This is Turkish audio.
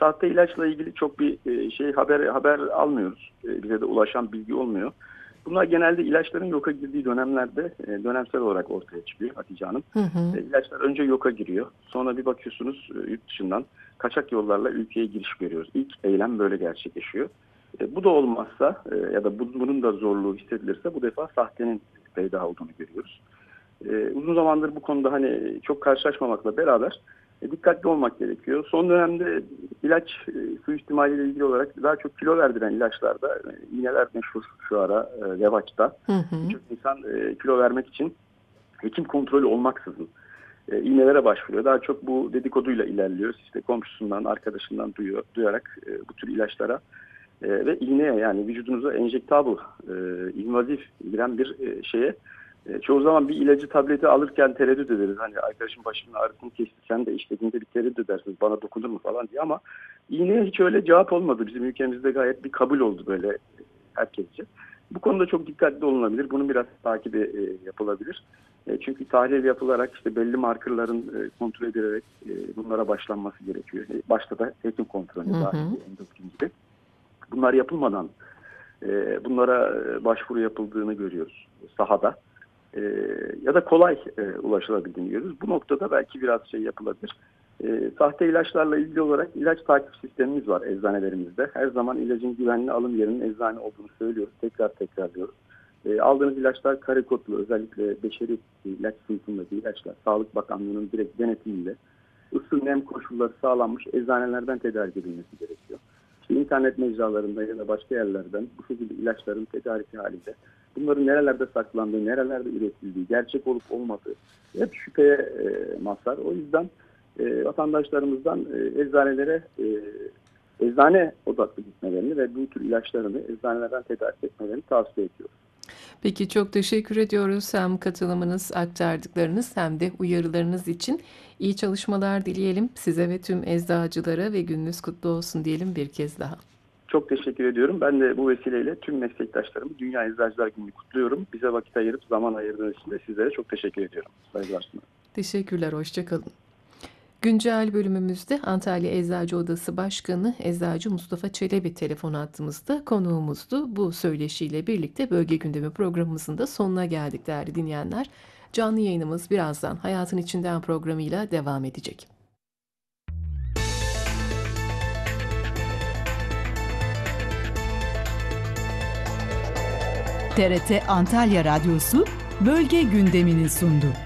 sahte ilaçla ilgili çok bir haber almıyoruz. Bize de ulaşan bilgi olmuyor. Bunlar genelde ilaçların yoka girdiği dönemlerde dönemsel olarak ortaya çıkıyor Hatice Hanım. Hı hı. İlaçlar önce yoka giriyor. Sonra bir bakıyorsunuz yurt dışından kaçak yollarla ülkeye giriş görüyoruz. İlk eylem böyle gerçekleşiyor. Bu da olmazsa ya da bunun da zorluğu hissedilirse bu defa sahtenin peyda olduğunu görüyoruz. Uzun zamandır bu konuda hani çok karşılaşmamakla beraber dikkatli olmak gerekiyor. Son dönemde ilaç suistimaliyle ilgili olarak daha çok kilo verdiren ilaçlarda iğneler meşhur şu ara revaçta. Hı hı. Birçok insan kilo vermek için hekim kontrolü olmaksızın iğnelere başvuruyor. Daha çok bu dedikoduyla ilerliyor. İşte komşusundan, arkadaşından duyarak bu tür ilaçlara ve iğneye yani vücudunuza enjektable, invazif giren bir şeye çoğu zaman bir ilacı tableti alırken tereddüt ederiz. Hani arkadaşım başımın ağrısını kesti sen de işlediğinde bir tereddüt edersiniz bana dokunur mu falan diye ama iğneye hiç öyle cevap olmadı. Bizim ülkemizde gayet bir kabul oldu böyle herkesce. Bu konuda çok dikkatli olunabilir. Bunun biraz takibi yapılabilir. Çünkü tahlil yapılarak işte belli markerların kontrol edilerek bunlara başlanması gerekiyor. Başta da hekim kontrolü dahil endokrin gibi. Bunlar yapılmadan bunlara başvuru yapıldığını görüyoruz sahada. Ya da kolay ulaşılabildiğini görüyoruz. Bu noktada belki biraz yapılabilir. Sahte ilaçlarla ilgili olarak ilaç takip sistemimiz var eczanelerimizde. Her zaman ilacın güvenli alım yerinin eczane olduğunu söylüyoruz. Tekrarlıyoruz. Aldığınız ilaçlar kare kodlu, özellikle beşeri ilaç sınıfındaki ilaçlar Sağlık Bakanlığı'nın direkt denetiminde ısı nem koşulları sağlanmış eczanelerden tedarik edilmesi gerekiyor. İşte internet mecralarında ya da başka yerlerden bu şekilde ilaçların tedariki halinde bunların nerelerde saklandığı, nerelerde üretildiği, gerçek olup olmadığı hep şüpheye mazhar. O yüzden vatandaşlarımızdan eczanelere eczane odaklı gitmelerini ve bu tür ilaçlarını eczanelerden tedarik etmelerini tavsiye ediyoruz. Peki çok teşekkür ediyoruz hem katılımınız, aktardıklarınız hem de uyarılarınız için. İyi çalışmalar dileyelim size ve tüm eczacılara ve gününüz kutlu olsun diyelim bir kez daha. Çok teşekkür ediyorum. Ben de bu vesileyle tüm meslektaşlarımı Dünya Eczacılar Günü'nü kutluyorum. Bize vakit ayırıp zaman ayırdığınız için de sizlere çok teşekkür ediyorum. Saygılar sunarım. Teşekkürler, hoşça kalın. Güncel bölümümüzde Antalya Eczacı Odası Başkanı Eczacı Mustafa Çelebi telefon hattımızda konuğumuzdu. Bu söyleşiyle birlikte Bölge Gündemi programımızın da sonuna geldik değerli dinleyenler. Canlı yayınımız birazdan Hayatın İçinden programıyla devam edecek. TRT Antalya Radyosu Bölge Gündemi'ni sundu.